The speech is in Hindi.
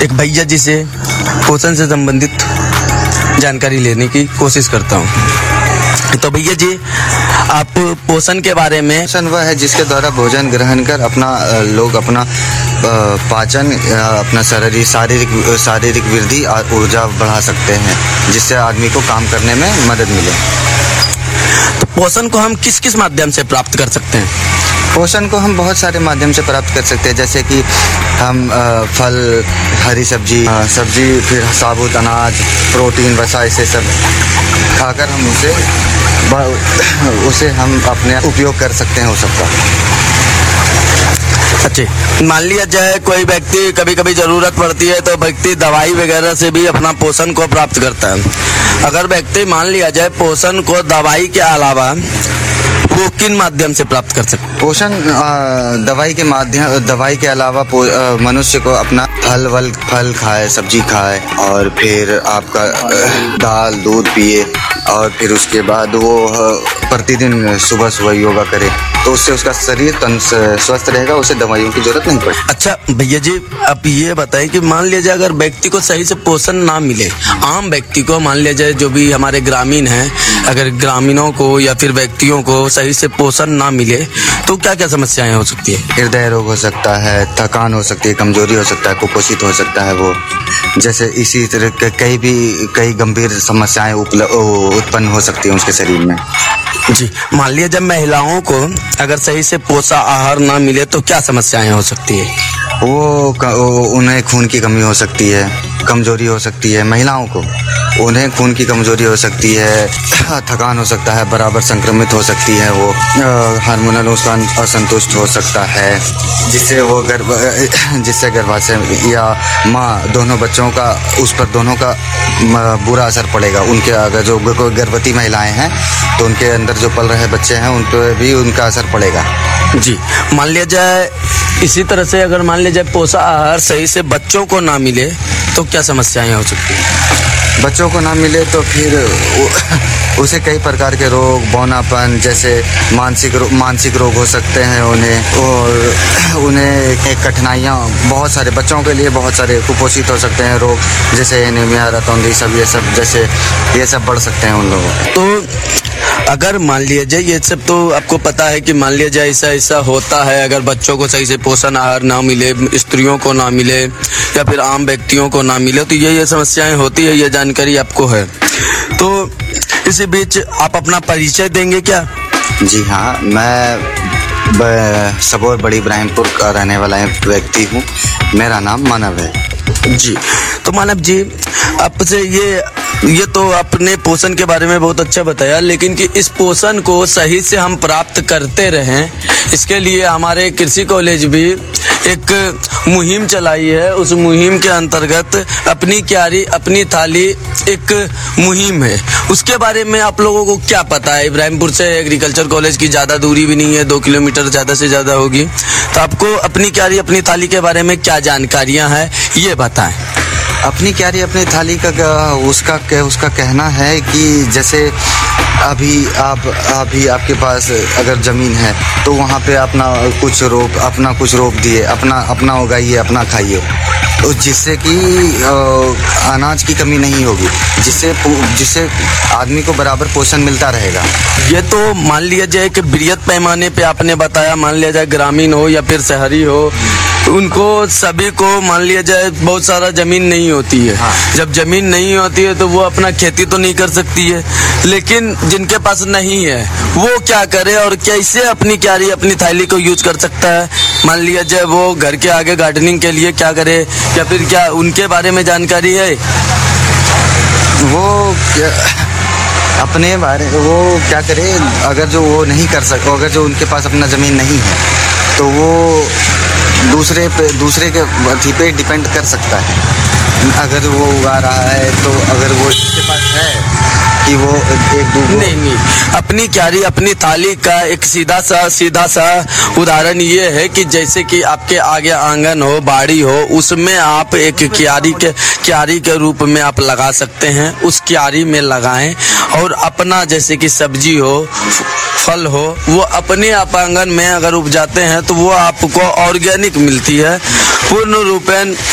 एक भैया जी से पोषण से संबंधित जानकारी लेने की कोशिश करता हूँ। तो भैया जी, आप पोषण के बारे में। पोषण वह है जिसके द्वारा भोजन ग्रहण कर लोग अपना पाचन, अपना शारीरिक वृद्धि और ऊर्जा बढ़ा सकते हैं, जिससे आदमी को काम करने में मदद मिले। तो पोषण को हम किस किस माध्यम से प्राप्त कर सकते हैं? पोषण को हम बहुत सारे माध्यम से प्राप्त कर सकते हैं, जैसे कि हम फल, हरी सब्जी, फिर साबुत अनाज, प्रोटीन, वसा, ऐसे सब खाकर हम उसे हम अपने उपयोग कर सकते हैं वो सबका। अच्छा, मान लिया जाए कोई व्यक्ति कभी कभी जरूरत पड़ती है तो व्यक्ति दवाई वगैरह से भी अपना पोषण को प्राप्त करता है। अगर व्यक्ति मान लिया जाए पोषण को दवाई के अलावा वो किन माध्यम से प्राप्त कर सकते हैं? पोषण दवाई के अलावा मनुष्य को अपना फल खाए, सब्जी खाए, और फिर आपका दाल दूध पिए, और फिर उसके बाद वो प्रतिदिन सुबह योगा करे, तो उससे उसका शरीर स्वस्थ रहेगा, उसे दवाइयों की जरूरत नहीं पड़ेगी। अच्छा भैया जी, आप ये बताएं कि मान लिया जाए अगर व्यक्ति को सही से पोषण ना मिले, आम व्यक्ति को, मान लिया जाए जो भी हमारे ग्रामीण हैं, अगर ग्रामीणों को या फिर व्यक्तियों को सही से पोषण ना मिले तो क्या क्या समस्याएं हो सकती है? हृदय रोग हो सकता है, थकान हो सकती है, कमजोरी हो सकता है, कुपोषित हो सकता है वो, जैसे इसी तरह के कई गंभीर समस्याएं उत्पन्न हो सकती हैं उसके शरीर में। जी, मान लिया जब महिलाओं को अगर सही से पोषक आहार ना मिले तो क्या समस्याएं हो सकती है? उन्हें खून की कमी हो सकती है, कमजोरी हो सकती है। महिलाओं को उन्हें खून की कमजोरी हो सकती है, थकान हो सकता है, बराबर संक्रमित हो सकती है, वो हार्मोनल उसका असंतुष्ट हो सकता है, जिससे गर्भाशय या माँ दोनों बच्चों का, उस पर दोनों का बुरा असर पड़ेगा। उनके अगर जो गर्भवती महिलाएं हैं तो उनके अंदर जो पल रहे बच्चे हैं उन पर भी उनका असर पड़ेगा। जी, मान लिया जाए इसी तरह से अगर मान लिया जाए पोषक आहार सही से बच्चों को ना मिले तो क्या समस्याएं हो सकती हैं? बच्चों को ना मिले तो फिर उसे कई प्रकार के रोग, बौनापन जैसे मानसिक रोग हो सकते हैं उन्हें कठिनाइयाँ, बहुत सारे बच्चों के लिए बहुत सारे कुपोषित हो सकते हैं रोग, जैसे एनीमिया, रतौंधी, ये सब बढ़ सकते हैं उन लोगों को। तो अगर मान लिया जाए, ये सब तो आपको पता है कि मान लिया जाए ऐसा होता है, अगर बच्चों को सही से पोषण आहार ना मिले, स्त्रियों को ना मिले या फिर आम व्यक्तियों को ना मिले तो ये समस्याएं होती है, ये जानकारी आपको है। तो इसी बीच आप अपना परिचय देंगे क्या? जी हाँ, मैं सबौर बड़ी इब्राहिमपुर का रहने वाला व्यक्ति हूँ। मेरा नाम मानव है। जी, तो मानव जी, आपसे ये तो आपने पोषण के बारे में बहुत अच्छा बताया, लेकिन कि इस पोषण को सही से हम प्राप्त करते रहें, इसके लिए हमारे कृषि कॉलेज भी एक मुहिम चलाई है। उस मुहिम के अंतर्गत अपनी क्यारी अपनी थाली एक मुहिम है, उसके बारे में आप लोगों को क्या पता है? इब्राहिमपुर से एग्रीकल्चर कॉलेज की ज़्यादा दूरी भी नहीं है, 2 किलोमीटर ज़्यादा से ज़्यादा होगी, तो आपको अपनी क्यारी अपनी थाली के बारे में क्या जानकारियाँ हैं ये बताएं। अपनी क्यारी अपनी थाली का उसका कहना है कि जैसे अभी आपके पास अगर ज़मीन है तो वहाँ पे अपना कुछ रोप दिए, अपना उगाइए, अपना खाइए, जिससे कि अनाज की कमी नहीं होगी, जिससे आदमी को बराबर पोषण मिलता रहेगा। ये तो मान लिया जाए कि बृहत पैमाने पे आपने बताया, मान लिया जाए ग्रामीण हो या फिर शहरी हो, उनको सभी को मान लिया जाए बहुत सारा ज़मीन नहीं होती है। हाँ। जब ज़मीन नहीं होती है तो वो अपना खेती तो नहीं कर सकती है, लेकिन जिनके पास नहीं है वो क्या करे और कैसे अपनी क्यारी अपनी थाली को यूज कर सकता है? मान लिया जाए वो घर के आगे गार्डनिंग के लिए क्या करे, या फिर क्या उनके बारे में जानकारी है? वो क्या करे, अगर जो वो नहीं कर सकते, अगर जो उनके पास अपना ज़मीन नहीं है तो वो दूसरे के अथी पे डिपेंड कर सकता है। अगर वो उगा रहा है तो अगर वो इसके पास है कि वो नहीं, अपनी क्यारी अपनी थाली का एक सीधा सा उदाहरण ये है कि जैसे कि आपके आगे आंगन हो, बाड़ी हो, उसमें आप एक क्यारी के रूप में आप लगा सकते हैं। उस क्यारी में लगाएं और अपना जैसे कि सब्जी हो, फल हो, वो अपने आप आंगन में अगर उपजाते हैं तो वो आपको ऑर्गेनिक मिलती है, पूर्ण रूपेण